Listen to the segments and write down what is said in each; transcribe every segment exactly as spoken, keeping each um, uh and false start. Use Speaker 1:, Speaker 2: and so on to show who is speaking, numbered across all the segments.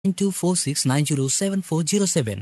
Speaker 1: nine two four six nine zero seven four zero seven.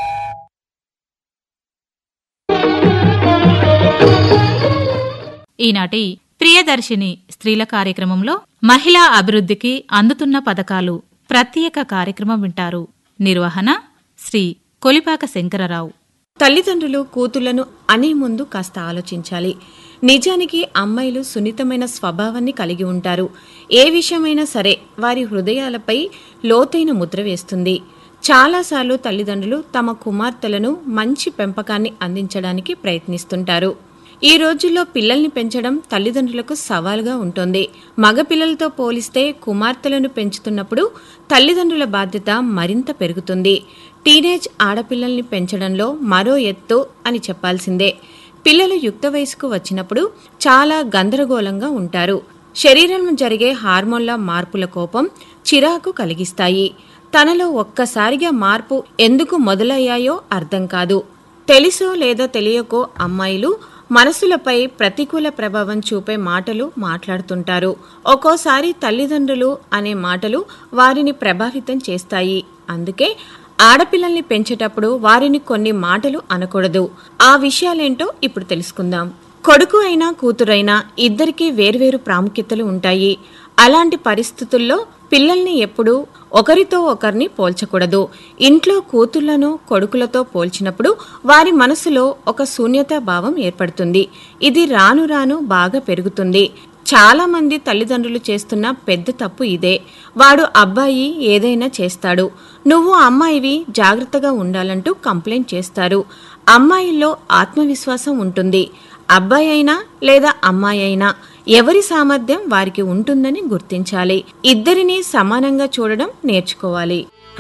Speaker 2: ఈనాటి ప్రియదర్శిని స్త్రీల కార్యక్రమంలో మహిళా అభివృద్ధికి అందుతున్న పథకాలు ప్రత్యేక కార్యక్రమం వింటారు. నిర్వహణ శ్రీ కొలిపాక శంకరరావు.
Speaker 3: తల్లిదండ్రులు కూతుళ్లను అనే ముందు కాస్త ఆలోచించాలి. నిజానికి అమ్మాయిలు సున్నితమైన స్వభావాన్ని కలిగి ఉంటారు. ఏ విషయమైనా సరే వారి హృదయాలపై లోతైన ముద్ర వేస్తుంది. చాలాసార్లు తల్లిదండ్రులు తమ కుమార్తెలను మంచి పెంపకాన్ని అందించడానికి ప్రయత్నిస్తుంటారు. ఈ రోజుల్లో పిల్లల్ని పెంచడం తల్లిదండ్రులకు సవాలుగా ఉంటుంది. మగపిల్లలతో పోలిస్తే కుమార్తెలను పెంచుతున్నప్పుడు తల్లిదండ్రుల బాధ్యత మరింత పెరుగుతుంది. టీనేజ్ ఆడపిల్లల్ని పెంచడంలో మరో ఎత్తు అని చెప్పాల్సిందే. పిల్లలు యుక్త వయసుకు వచ్చినప్పుడు చాలా గందరగోళంగా ఉంటారు. శరీరంలో జరిగే హార్మోన్ల మార్పుల కోపం చిరాకు కలిగిస్తాయి. తనలో ఒక్కసారిగా మార్పు ఎందుకు మొదలయ్యాయో అర్థం కాదు. తెలుసో లేదో తెలియకో అమ్మాయిలు మనసులపై ప్రతికూల ప్రభావం చూపే మాటలు మాట్లాడుతుంటారు. ఒక్కోసారి తల్లిదండ్రులు అనే మాటలు వారిని ప్రభావితం చేస్తాయి. అందుకే ఆడపిల్లల్ని పెంచేటప్పుడు వారిని కొన్ని మాటలు అనకూడదు. ఆ విషయాలేంటో ఇప్పుడు తెలుసుకుందాం. కొడుకు అయినా కూతురైనా ఇద్దరికీ వేర్వేరు ప్రాముఖ్యతలు ఉంటాయి. అలాంటి పరిస్థితుల్లో పిల్లల్ని ఎప్పుడూ ఒకరితో ఒకరిని పోల్చకూడదు. ఇంట్లో కూతుళ్లను కొడుకులతో పోల్చినప్పుడు వారి మనసులో ఒక శూన్యతా భావం ఏర్పడుతుంది. ఇది రాను రాను బాగా పెరుగుతుంది. చాలా మంది తల్లిదండ్రులు చేస్తున్న పెద్ద తప్పు ఇదే. వాడు అబ్బాయి ఏదైనా చేస్తాడు, నువ్వు అమ్మాయివి జాగ్రత్తగా ఉండాలంటూ కంప్లైంట్ చేస్తారు. అమ్మాయిల్లో ఆత్మవిశ్వాసం ఉంటుంది. అబ్బాయి అయినా లేదా అమ్మాయి అయినా ఎవరి సామర్థ్యం వారికి ఉంటుందని గుర్తించాలి. ఇద్దరినీ సమానంగా చూడడం నేర్చుకోవాలి.